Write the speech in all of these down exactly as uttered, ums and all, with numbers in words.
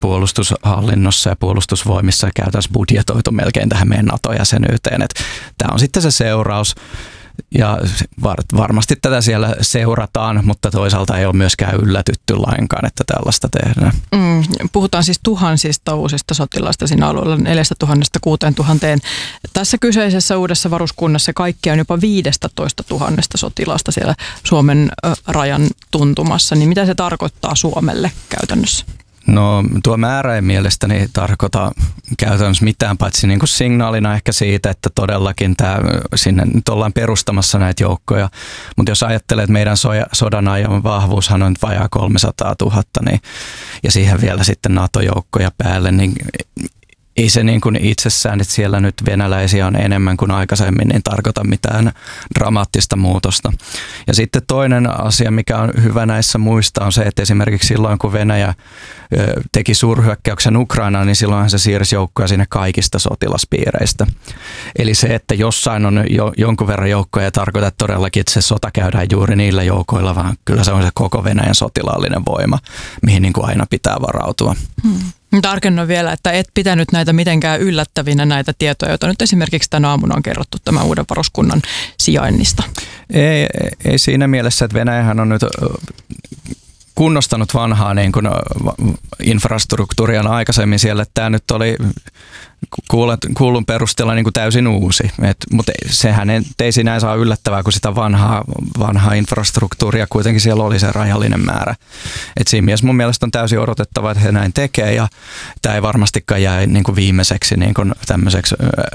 puolustushallinnossa ja puolustusvoimissa käytännössä budjetoitu melkein tähän meidän NATO-jäsenyyteen. Tämä on sitten se seuraus. Ja var- varmasti tätä siellä seurataan, mutta toisaalta ei ole myöskään yllätytty lainkaan, että tällaista tehdään. Mm, puhutaan siis tuhansista uusista sotilaista siinä alueella, neljätuhatta kuusituhatta. Tässä kyseisessä uudessa varuskunnassa kaikki on jopa viisitoista tuhatta sotilasta siellä Suomen rajan tuntumassa. Niin mitä se tarkoittaa Suomelle käytännössä? No tuo määrä ei mielestäni tarkoita käytännössä mitään, paitsi niin kuin signaalina ehkä siitä, että todellakin tämä, sinne nyt ollaan perustamassa näitä joukkoja. Mutta jos ajattelee, että meidän soja, sodan ajan vahvuushan on vajaa kolmesataatuhatta, niin, ja siihen vielä sitten NATO-joukkoja päälle, niin ei se niin kuin itsessään, että siellä nyt venäläisiä on enemmän kuin aikaisemmin, niin tarkoita mitään dramaattista muutosta. Ja sitten toinen asia, mikä on hyvä näissä muistaa, on se, että esimerkiksi silloin, kun Venäjä teki suurhyökkäyksen Ukrainaan, niin silloinhan se siirsi joukkoja sinne kaikista sotilaspiireistä. Eli se, että jossain on jo, jonkun verran joukkoja, ei tarkoita todellakin, että se sota käydään juuri niillä joukoilla, vaan kyllä se on se koko Venäjän sotilaallinen voima, mihin niin kuin aina pitää varautua. Hmm. Tarkennan vielä, että et pitänyt näitä mitenkään yllättävinä näitä tietoja, joita nyt esimerkiksi tänä aamuna on kerrottu tämän uuden varuskunnan sijainnista. Ei, ei siinä mielessä, että Venäjähän on nyt kunnostanut vanhaa niin kuin infrastruktuuria aikaisemmin siellä, että tämä nyt oli kuulun perusteella niin kuin täysin uusi. Et, mutta sehän ei, ei sinänsä saa yllättävää, kun sitä vanhaa, vanhaa infrastruktuuria kuitenkin siellä oli se rajallinen määrä. Et siinä mielessä mun mielestä on täysin odotettava, että he näin tekee, ja tämä ei varmastikaan jää niin kuin viimeiseksi niin kuin tämmöiseksi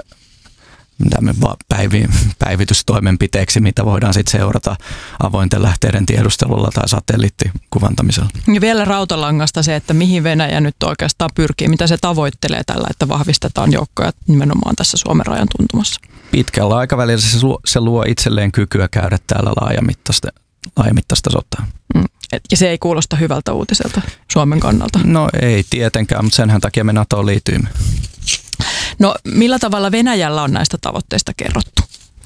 päivi, päivitystoimenpiteeksi, mitä voidaan sitten seurata avointen lähteiden tiedustelulla tai satelliittikuvantamisella. Ja vielä rautalangasta se, että mihin Venäjä nyt oikeastaan pyrkii, mitä se tavoittelee tällä, että vahvistetaan joukkoja nimenomaan tässä Suomen rajan tuntumassa. Pitkällä aikavälillä se luo, se luo itselleen kykyä käydä täällä laajamittaista, laajamittaista sotaa. Mm. Ja se ei kuulosta hyvältä uutiselta Suomen kannalta. No ei tietenkään, mutta senhän takia me NATOon liityimme. No millä tavalla Venäjällä on näistä tavoitteista kerrottu?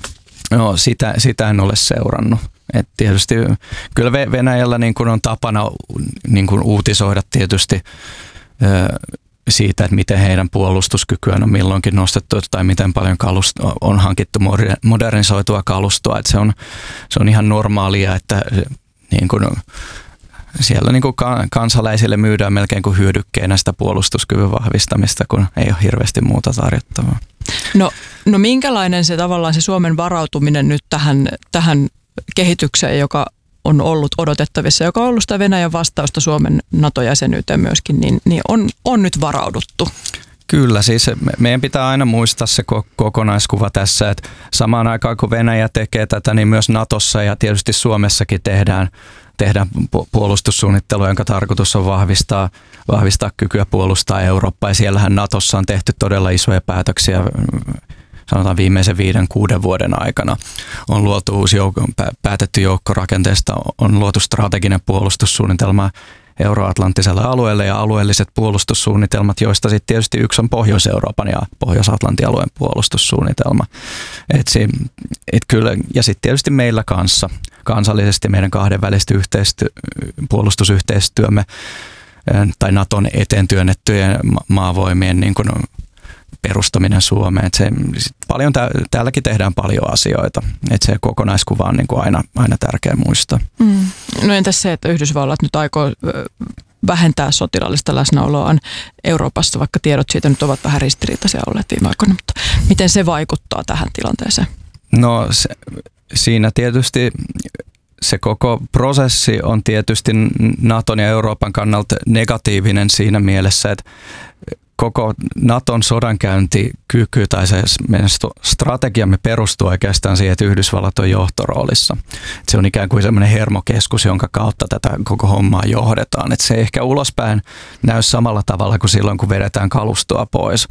No sitä, sitä en ole seurannut. Et tietysti kyllä Venäjällä niin kun on tapana niin kun uutisoida tietysti ö, siitä, että miten heidän puolustuskykyään on milloinkin nostettu tai miten paljon kalusto, on hankittu modernisoitua kalustoa. Et se, on, se on ihan normaalia, että niin kun siellä niin kuin kansalaisille myydään melkein kuin hyödykkeenä sitä puolustuskyvyn vahvistamista, kun ei ole hirveästi muuta tarjottavaa. No, no minkälainen se tavallaan se Suomen varautuminen nyt tähän, tähän kehitykseen, joka on ollut odotettavissa, joka on ollut sitä Venäjän vastausta Suomen NATO-jäsenyyteen myöskin, niin, niin on, on nyt varauduttu? Kyllä, siis meidän pitää aina muistaa se kokonaiskuva tässä, että samaan aikaan kun Venäjä tekee tätä, niin myös NATOssa ja tietysti Suomessakin tehdään tehdään puolustussuunnittelua, jonka tarkoitus on vahvistaa, vahvistaa kykyä puolustaa Eurooppaa. Ja siellähän NATOssa on tehty todella isoja päätöksiä, sanotaan viimeisen viiden, kuuden vuoden aikana. On luotu uusi joukko, päätetty joukkorakenteesta, on luotu strateginen puolustussuunnitelma euroatlanttiselle alueelle ja alueelliset puolustussuunnitelmat, joista sitten tietysti yksi on Pohjois-Euroopan ja Pohjois-Atlantin alueen puolustussuunnitelma. Et se, et kyllä, ja sitten tietysti meillä kanssa, kansallisesti meidän kahdenvälistä yhteistyö, puolustusyhteistyömme tai NATOn eteen työnnettyjen maavoimien niin kun perustaminen Suomeen. Et se, paljon tää, täälläkin tehdään paljon asioita. Et se kokonaiskuva on niin kuin aina, aina tärkeä muistaa. Mm. No entäs se, että Yhdysvallat nyt aikoo vähentää sotilaallista läsnäoloaan Euroopassa, vaikka tiedot siitä nyt ovat vähän ristiriitaisia olleet viime aikoina, mutta miten se vaikuttaa tähän tilanteeseen? No se, siinä tietysti se koko prosessi on tietysti NATOn ja Euroopan kannalta negatiivinen siinä mielessä, että koko NATOn sodankäyntikyky tai se meidän strategiamme perustuu oikeastaan siihen, että Yhdysvallat on johtoroolissa. Se on ikään kuin semmoinen hermokeskus, jonka kautta tätä koko hommaa johdetaan. Et se ei ehkä ulospäin näy samalla tavalla kuin silloin, kun vedetään kalustoa pois.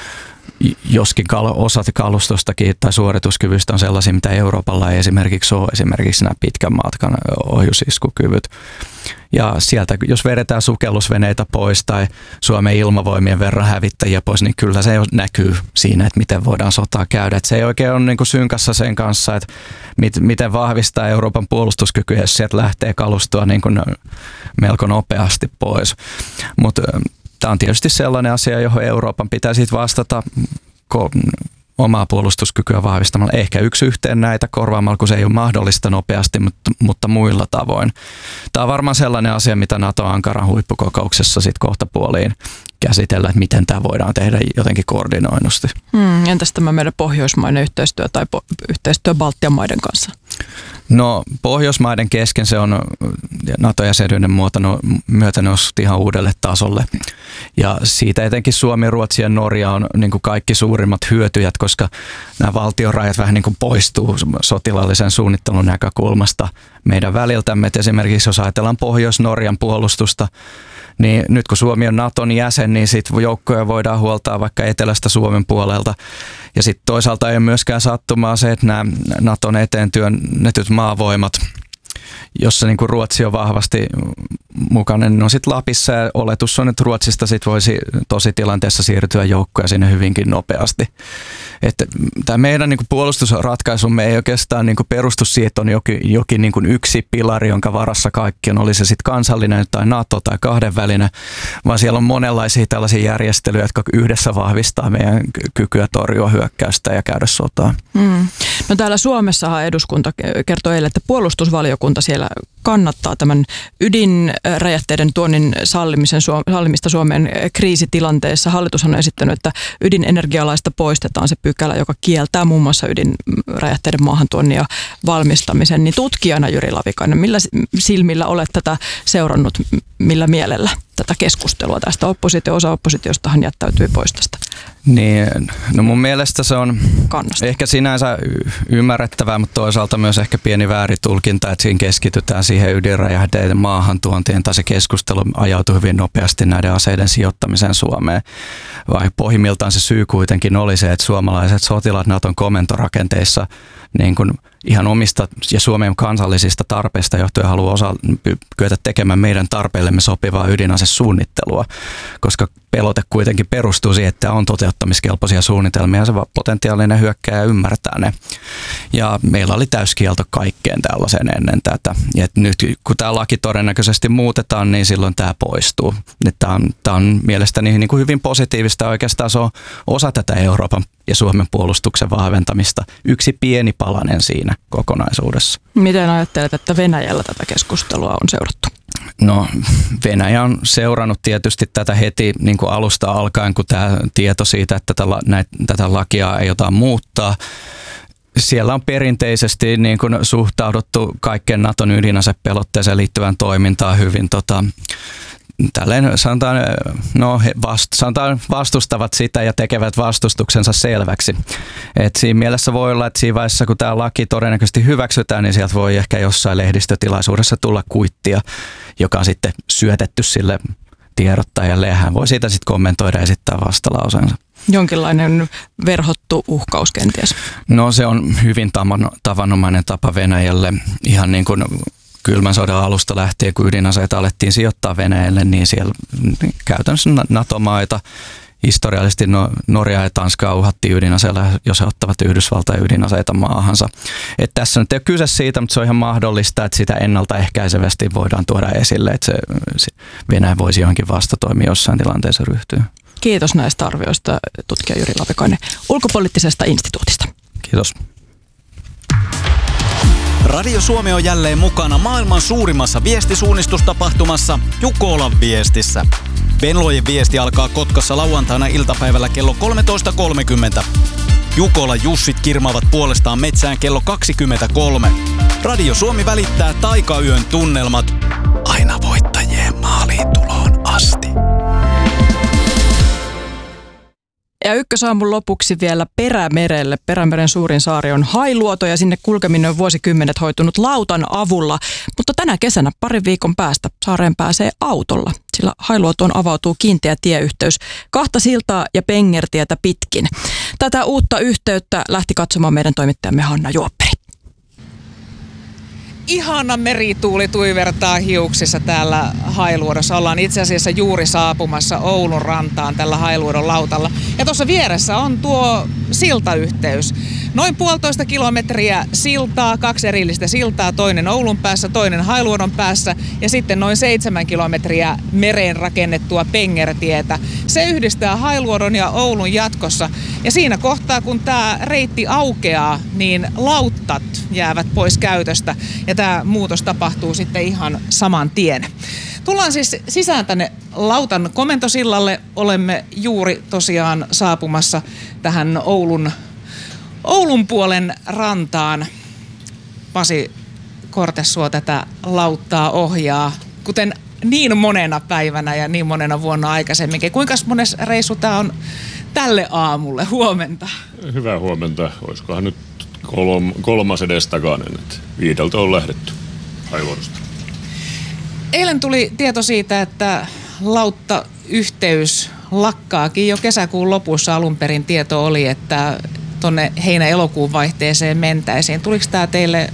Joskin osat kalustostakin tai suorituskyvystä on sellaisia, mitä Euroopalla ei esimerkiksi ole, esimerkiksi nämä pitkän matkan ohjusiskukyvyt. Ja sieltä, jos vedetään sukellusveneitä pois tai Suomen ilmavoimien verran hävittäjiä pois, niin kyllä se näkyy siinä, että miten voidaan sotaa käydä. Että se ei oikein ole niin kuin synkassa sen kanssa, että miten vahvistaa Euroopan puolustuskykyä, jos sieltä lähtee kalustoa niin kuin melko nopeasti pois. Mutta tämä on tietysti sellainen asia, johon Euroopan pitäisi vastata omaa puolustuskykyä vahvistamalla. Ehkä yksi yhteen näitä korvaamalla, kun se ei ole mahdollista nopeasti, mutta, mutta muilla tavoin. Tämä on varmaan sellainen asia, mitä NATO-Ankaran huippukokouksessa sitten kohta puoliin käsitellä, että miten tämä voidaan tehdä jotenkin koordinoinnusti. Hmm, entäs tämä meidän pohjoismainen yhteistyö tai po- yhteistyö Baltian maiden kanssa? No Pohjoismaiden kesken se on NATO-jäsenyyden myötä noussut ihan uudelle tasolle. Ja siitä etenkin Suomi, Ruotsi ja Norja on niin kuin kaikki suurimmat hyötyjät, koska nämä valtionrajat vähän niin kuin poistuu sotilaallisen suunnittelun näkökulmasta meidän väliltämme. Et esimerkiksi jos ajatellaan Pohjois-Norjan puolustusta, niin nyt kun Suomi on Naton jäsen, niin sitten joukkoja voidaan huoltaa vaikka etelästä Suomen puolelta. Ja sitten toisaalta ei ole myöskään sattumaa se, että nämä Naton eteen työnnetyt maavoimat, jossa niin kuin Ruotsi on vahvasti mukana, niin on sitten Lapissa ja oletus on, että Ruotsista sit voisi tosi tilanteessa siirtyä joukkoja sinne hyvinkin nopeasti. Että tämä meidän niin kuin puolustusratkaisumme ei oikeastaan niin kuin perustu siihen, että on jokin, jokin niin kuin yksi pilari, jonka varassa kaikki on, oli se sitten kansallinen tai NATO tai kahdenvälinen, vaan siellä on monenlaisia tällaisia järjestelyjä, jotka yhdessä vahvistaa meidän kykyä torjua hyökkäystä ja käydä sotaa. Mm. No täällä Suomessahan eduskunta kertoi eilen, että puolustusvaliokunta siellä kannattaa tämän ydinräjähteiden tuonnin sallimisen, sallimista Suomen kriisitilanteessa. Hallitus on esittänyt, että ydinenergialaista poistetaan se pykälä, joka kieltää muun muassa ydinräjähteiden maahantuonnin ja valmistamisen. Niin tutkijana Jyri Lavikainen, millä silmillä olet tätä seurannut, millä mielellä tätä keskustelua tästä? Oppositio, osa oppositiostahan jättäytyi pois tästä. Niin, no mun mielestä se on kannasta. Ehkä sinänsä ymmärrettävää, mutta toisaalta myös ehkä pieni vääritulkinta, että siinä keskitytään siihen ydinräjähteiden maahantuontiin, tai se keskustelu ajautui hyvin nopeasti näiden aseiden sijoittamiseen Suomeen. Vai pohjimmiltaan se syy kuitenkin oli se, että suomalaiset sotilaat Naton komentorakenteissa niin kuin ihan omista ja Suomen kansallisista tarpeista johtuen haluaa osa, kyetä tekemään meidän tarpeillemme sopivaa ydinasesuunnittelua, koska pelote kuitenkin perustuu siihen, että on toteuttamiskelpoisia suunnitelmia ja se potentiaalinen hyökkääjä ymmärtää ne. Ja meillä oli täyskielto kaikkeen tällaisen ennen tätä. Ja nyt kun tämä laki todennäköisesti muutetaan, niin silloin tämä poistuu. Tämä on, tämä on mielestäni niin kuin hyvin positiivista. Oikeastaan se on osa tätä Euroopan ja Suomen puolustuksen vahventamista. Yksi pieni palanen siinä kokonaisuudessa. Miten ajattelet, että Venäjällä tätä keskustelua on seurattu? No Venäjä on seurannut tietysti tätä heti niin kuin alusta alkaen, kun tämä tieto siitä, että tätä, näitä, tätä lakia ei ota muuttaa. Siellä on perinteisesti niin kuin suhtauduttu kaikkeen Naton ydinasepelotteeseen liittyvään toimintaan hyvin tota, tälleen sanotaan, no, vast, sanotaan vastustavat sitä ja tekevät vastustuksensa selväksi. Et siinä mielessä voi olla, että siinä vaiheessa, kun tämä laki todennäköisesti hyväksytään, niin sieltä voi ehkä jossain lehdistötilaisuudessa tulla kuittia, joka on sitten syötetty sille tiedottajalle ja hän voi siitä sitten kommentoida ja esittää vastalauseensa. Jonkinlainen verhottu uhkaus kenties? No se on hyvin tavanomainen tapa Venäjälle, ihan niin kuin kylmän sodan alusta lähtien, kun ydinaseita alettiin sijoittaa Venäjälle, niin siellä käytännössä NATO-maita, historiallisesti Norja ja Tanska uhattiin ydinaseilla, jos he ottavat Yhdysvaltain ydinaseita maahansa. Et tässä nyt ei ole kyse siitä, mutta se on ihan mahdollista, että sitä ennaltaehkäisevästi voidaan tuoda esille, että se, se Venäjä voisi johonkin vastatoimia jossain tilanteessa ryhtyä. Kiitos näistä arvioista, tutkija Jyri Lavikainen Ulkopoliittisesta instituutista. Kiitos. Radio Suomi on jälleen mukana maailman suurimmassa viestisuunnistustapahtumassa Jukolan viestissä. Venlojen viesti alkaa Kotkassa lauantaina iltapäivällä kello kolmetoista kolmekymmentä. Jukolan Jussit kirmaavat puolestaan metsään kello kaksikymmentäkolme. Radio Suomi välittää taikayön tunnelmat aina voittajien maaliin tuloon asti. Ja ykkösaamun lopuksi vielä Perämerelle. Perämeren suurin saari on Hailuoto ja sinne kulkeminen on vuosikymmenet hoitunut lautan avulla. Mutta tänä kesänä parin viikon päästä saareen pääsee autolla, sillä Hailuotoon avautuu kiinteä tieyhteys kahta siltaa ja pengertietä pitkin. Tätä uutta yhteyttä lähti katsomaan meidän toimittajamme Hanna Juopperi. Ihana merituuli tuivertaa hiuksissa täällä Hailuodossa. Ollaan itse asiassa juuri saapumassa Oulun rantaan tällä Hailuodon lautalla. Ja tuossa vieressä on tuo siltayhteys. Noin puolitoista kilometriä siltaa, kaksi erillistä siltaa, toinen Oulun päässä, toinen Hailuodon päässä ja sitten noin seitsemän kilometriä mereen rakennettua pengertietä. Se yhdistää Hailuodon ja Oulun jatkossa ja siinä kohtaa kun tämä reitti aukeaa, niin lauttat jäävät pois käytöstä ja tämä muutos tapahtuu sitten ihan saman tien. Tullaan siis sisään tänne Lautan komentosillalle. Olemme juuri tosiaan saapumassa tähän Oulun, Oulun puolen rantaan. Pasi Kortesuo tätä lauttaa ohjaa, kuten niin monena päivänä ja niin monena vuonna aikaisemminkin. Kuinka mones reissu tämä on tälle aamulle? Huomenta. Hyvää huomenta. Olisikohan nyt kolm, kolmas edestakainen, että viideltä on lähdetty Hailuodosta. Eilen tuli tieto siitä, että lauttayhteys lakkaakin jo kesäkuun lopussa. Alun perin tieto oli, että tuonne heinä-elokuun vaihteeseen mentäisiin. Tuliko tämä teille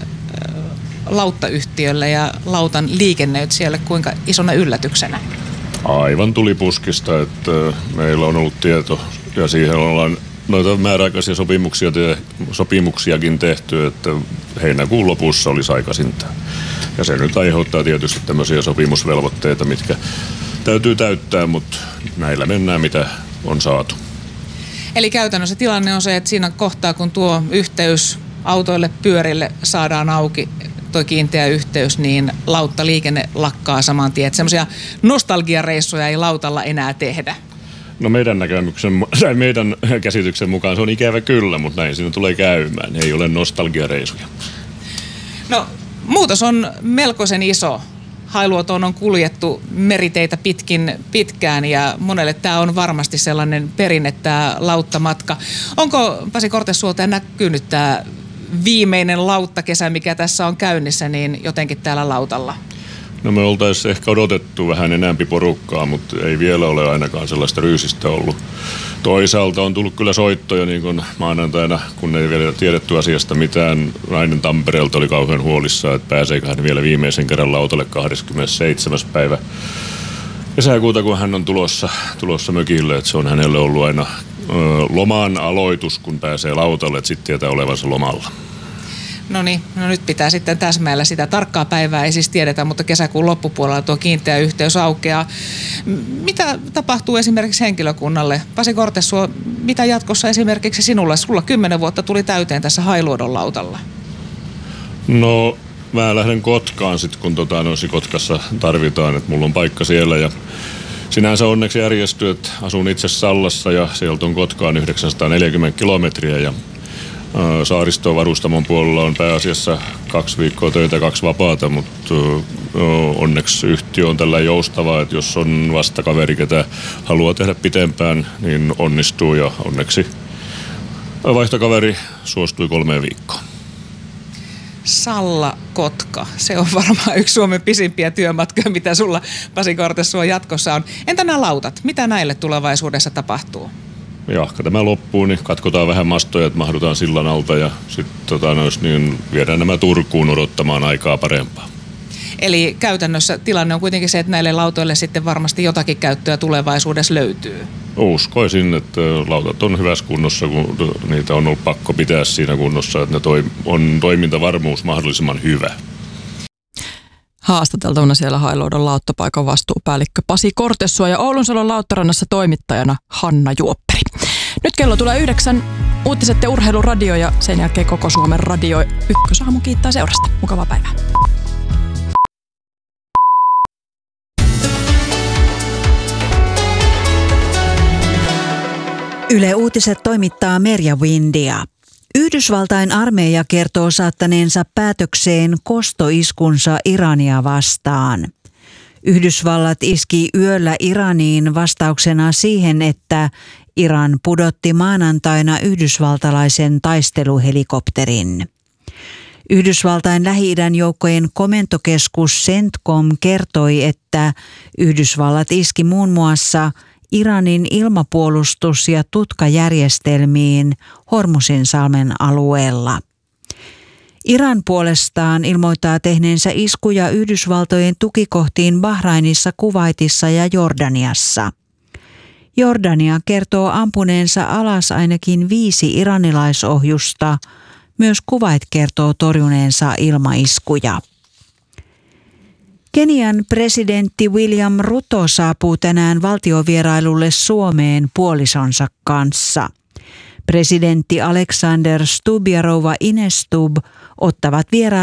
lauttayhtiölle ja Lautan liikennöitsijälle kuinka isona yllätyksenä? Aivan tuli puskista, että meillä on ollut tieto ja siihen ollaan noita määräaikaisia sopimuksia te, sopimuksiakin tehty, että heinäkuun lopussa olisi aikaisinta. Ja se nyt aiheuttaa tietysti tämmöisiä sopimusvelvoitteita, mitkä täytyy täyttää, mutta näillä mennään mitä on saatu. Eli käytännössä tilanne on se, että siinä kohtaa kun tuo yhteys autoille, pyörille saadaan auki, tuo kiinteä yhteys, niin lauttaliikenne lakkaa saman tien. Että semmoisia nostalgiareissuja ei Lautalla enää tehdä. No meidän näkemyksen, tai meidän käsityksen mukaan se on ikävä kyllä, mutta näin siinä tulee käymään. Ei ole nostalgiareisuja. No muutos on melkoisen iso. Hailuotoon on kuljettu meriteitä pitkin pitkään ja monelle tämä on varmasti sellainen perinne, tämä lauttamatka. Onko Pasi Kortesuolta näkynyt tämä viimeinen lauttakesä, mikä tässä on käynnissä, niin jotenkin täällä Lautalla? No me oltaisiin ehkä odotettu vähän enemmän porukkaa, mutta ei vielä ole ainakaan sellaista ryysistä ollut. Toisaalta on tullut kyllä soittoja niin kuin maanantaina, kun ei vielä tiedetty asiasta mitään. Nainen Tampereelta oli kauhean huolissaan, että pääseekö hän vielä viimeisen kerran lautalle kahdeskymmenesseitsemäs päivä kesäkuuta, kun hän on tulossa, tulossa mökille. Että se on hänelle ollut aina ö, loman aloitus, kun pääsee lautalle, että sitten tietää olevansa lomalla. No niin, no nyt pitää sitten täsmäillä sitä. Tarkkaa päivää ei siis tiedetä, mutta kesäkuun loppupuolella tuo kiinteä yhteys aukeaa. Mitä tapahtuu esimerkiksi henkilökunnalle? Pasi Kortesuo, mitä jatkossa esimerkiksi sinulle? Sulla kymmenen vuotta tuli täyteen tässä Hailuodon lautalla. No mä lähden Kotkaan sitten, kun tota, noissa Kotkassa tarvitaan, että mulla on paikka siellä ja sinänsä onneksi järjestyy, että asun itse Sallassa ja sieltä on Kotkaan yhdeksänsataaneljäkymmentä kilometriä ja Saaristoon varustamon puolella on pääasiassa kaksi viikkoa töitä, kaksi vapaata, mutta onneksi yhtiö on tällä joustavaa, että jos on vastakaveri, ketä haluaa tehdä pitempään, niin onnistuu ja onneksi vaihtokaveri suostui kolmeen viikkoon. Salla-Kotka, se on varmaan yksi Suomen pisimpiä työmatkoja, mitä sulla Pasi Kortesuo jatkossa on. Entä nämä lautat? Mitä näille tulevaisuudessa tapahtuu? Jahka tämä loppuu, niin katkotaan vähän mastoja, että mahdutaan sillan alta ja sitten tota, niin viedään nämä Turkuun odottamaan aikaa parempaa. Eli käytännössä tilanne on kuitenkin se, että näille lautoille sitten varmasti jotakin käyttöä tulevaisuudessa löytyy. Uskoisin, että lautat on hyvässä kunnossa, kun niitä on ollut pakko pitää siinä kunnossa, että ne toi, on toimintavarmuus mahdollisimman hyvä. Haastateltavana siellä Hailuodon lauttapaikan vastuupäällikkö Pasi Kortesuo ja Oulunsalon lauttarannassa toimittajana Hanna Juopperi. Nyt kello tulee yhdeksän, uutiset ja urheiluradio ja sen jälkeen koko Suomen radio. Ykkösaamu kiittää seurasta. Mukavaa päivää. Yle Uutiset toimittaa Merja Windia. Yhdysvaltain armeija kertoo saattaneensa päätökseen kostoiskunsa Irania vastaan. Yhdysvallat iski yöllä Iraniin vastauksena siihen, että Iran pudotti maanantaina yhdysvaltalaisen taisteluhelikopterin. Yhdysvaltain Lähi-idän joukkojen komentokeskus CENTCOM kertoi, että Yhdysvallat iski muun muassa Iranin ilmapuolustus- ja tutkajärjestelmiin Hormuzinsalmen alueella. Iran puolestaan ilmoittaa tehneensä iskuja Yhdysvaltojen tukikohtiin Bahrainissa, Kuwaitissa ja Jordaniassa. Jordania kertoo ampuneensa alas ainakin viisi iranilaisohjusta. Myös Kuwait kertoo torjuneensa ilmaiskuja. Kenian presidentti William Ruto saapuu tänään valtiovierailulle Suomeen puolisonsa kanssa. Presidentti Alexander Stubb ja rouva Ines Stubb ottavat vierailulle